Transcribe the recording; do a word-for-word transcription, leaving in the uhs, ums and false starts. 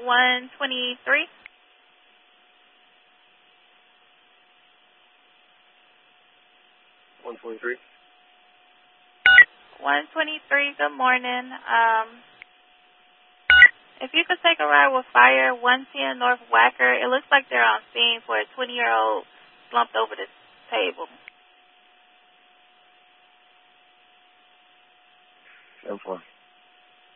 one twenty-three. one twenty-three. one twenty-three, good morning. Um, if you could take a ride with fire, one ten North Wacker. It looks like they're on scene for a twenty-year-old slumped over the table. ten four.